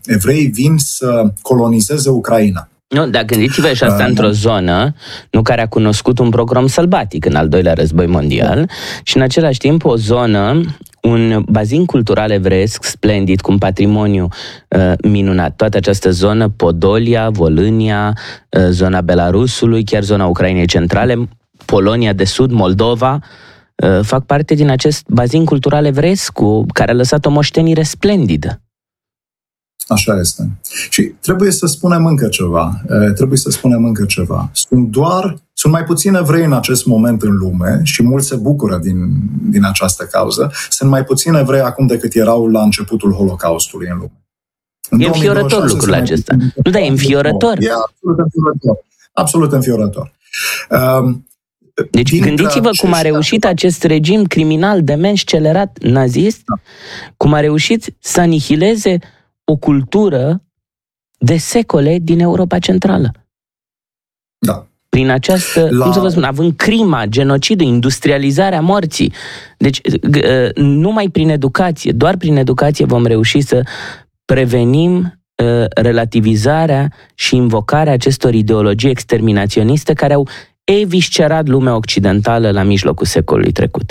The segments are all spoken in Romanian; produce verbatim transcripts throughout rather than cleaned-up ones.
evreii vin să colonizeze Ucraina. Nu, dar gândiți-vă și asta uh, într-o zonă nu care a cunoscut un program sălbatic în al doilea război mondial da. și în același timp o zonă, un bazin cultural evreiesc splendid, cu un patrimoniu uh, minunat. Toată această zonă, Podolia, Volânia, uh, zona Belarusului, chiar zona Ucrainei centrale, Polonia de Sud, Moldova, uh, fac parte din acest bazin cultural evreiesc cu, care a lăsat o moștenire splendidă. Așa este. Și trebuie să spunem încă ceva. Trebuie să spunem încă ceva. Sunt doar, sunt mai puțini evrei în acest moment în lume și mulți se bucură din, din această cauză. Sunt mai puțini evrei acum decât erau la începutul Holocaustului în lume. În e înfiorător lucrul acesta. Nu, da, e înfiorător. E absolut înfiorător. Absolut înfiorător. Um, Deci gândiți-vă cum a reușit acest regim criminal, dement, scelerat, nazist, da. cum a reușit să anihileze o cultură de secole din Europa Centrală. Da. Prin această, La... cum să vă spun, având crima, genocidul, industrializarea morții. Deci, numai prin educație, doar prin educație vom reuși să prevenim relativizarea și invocarea acestor ideologii exterminaționiste care au eviscerat lumea occidentală la mijlocul secolului trecut.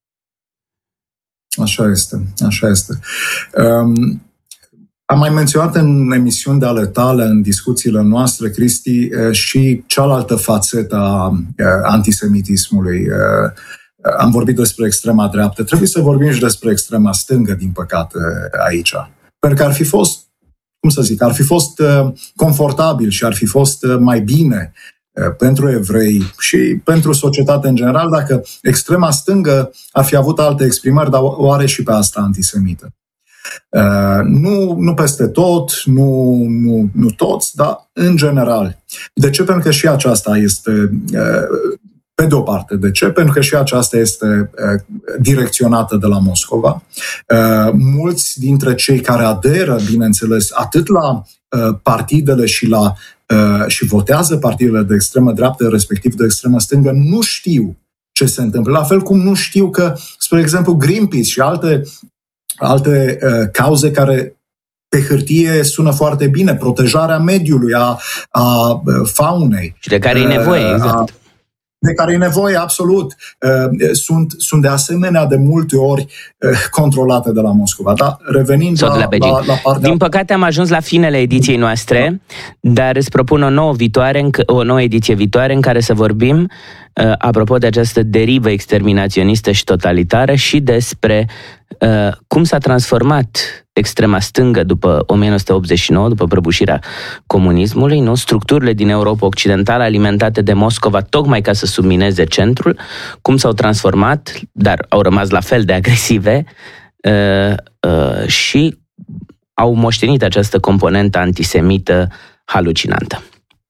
Așa este, așa este. Um... Am mai menționat în emisiuni de ale tale, în discuțiile noastre, Cristi, și cealaltă fațetă a antisemitismului. Am vorbit despre extrema dreaptă. Trebuie să vorbim și despre extrema stângă, din păcate, aici. Pentru că ar fi fost, cum să zic, ar fi fost confortabil și ar fi fost mai bine pentru evrei și pentru societate în general dacă extrema stângă ar fi avut alte exprimări, dar o are și pe asta antisemită. Uh, nu, nu peste tot, nu, nu, nu toți, dar în general. De ce? Pentru că și aceasta este, uh, pe de o parte, de ce? Pentru că și aceasta este uh, direcționată de la Moscova. Uh, mulți dintre cei care aderă, bineînțeles, atât la uh, partidele și, la, uh, și votează partidele de extremă dreaptă, respectiv de extremă stângă, nu știu ce se întâmplă. La fel cum nu știu că, spre exemplu, Greenpeace și alte alte uh, cauze care pe hârtie sună foarte bine, protejarea mediului, a, a uh, faunei. Și de care uh, e nevoie, exact. A, de care e nevoie, absolut. Uh, sunt, sunt de asemenea de multe ori uh, controlate de la Moscova. Dar revenind la, la, la, la partea... Din păcate am ajuns la finele ediției noastre, da. dar îți propun o nouă, viitoare, o nouă ediție viitoare în care să vorbim uh, apropo de această derivă exterminaționistă și totalitară și despre uh, cum s-a transformat extrema stângă după o mie nouă sute optzeci și nouă, după prăbușirea comunismului, nu? Structurile din Europa Occidentală alimentate de Moscova tocmai ca să submineze centrul, cum s-au transformat, dar au rămas la fel de agresive uh, uh, și au moștenit această componentă antisemită halucinantă.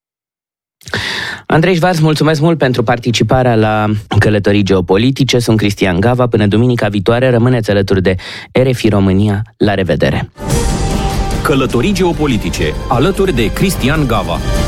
Andrei Șvarț, mulțumesc mult pentru participarea la Călătorii Geopolitice. Sunt Cristian Gava. Până duminica viitoare, rămâneți alături de R F I România. La revedere! Călătorii Geopolitice, alături de Cristian Gava.